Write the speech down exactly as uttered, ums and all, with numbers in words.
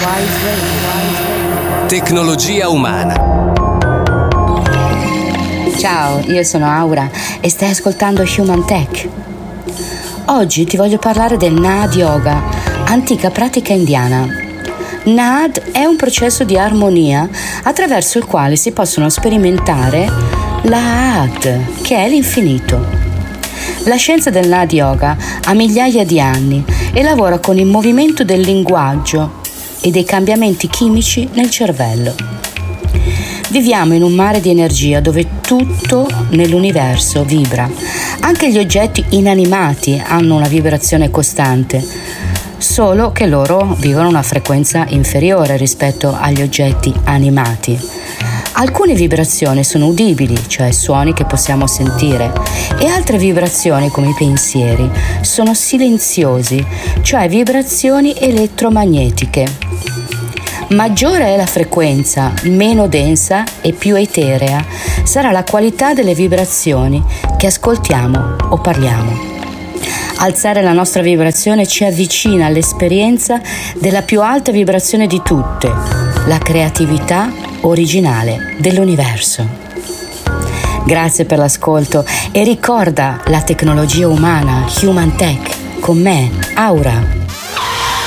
Tecnologia umana. Ciao, io sono Aura e stai ascoltando Human Tech. Oggi ti voglio parlare del Naad Yoga, antica pratica indiana. Naad è un processo di armonia attraverso il quale si possono sperimentare l'Aad, che è l'infinito. La scienza del Naad Yoga ha migliaia di anni e lavora con il movimento del linguaggio e dei cambiamenti chimici nel cervello. Viviamo in un mare di energia dove tutto nell'universo vibra. Anche gli oggetti inanimati hanno una vibrazione costante, solo che loro vivono a una frequenza inferiore rispetto agli oggetti animati. Alcune vibrazioni sono udibili, cioè suoni che possiamo sentire, e altre vibrazioni, come i pensieri, sono silenziosi, cioè vibrazioni elettromagnetiche. Maggiore è la frequenza, meno densa e più eterea sarà la qualità delle vibrazioni che ascoltiamo o parliamo. Alzare la nostra vibrazione ci avvicina all'esperienza della più alta vibrazione di tutte, la creatività originale dell'universo. Grazie per l'ascolto e ricorda la tecnologia umana, Human Tech, con me, Aura.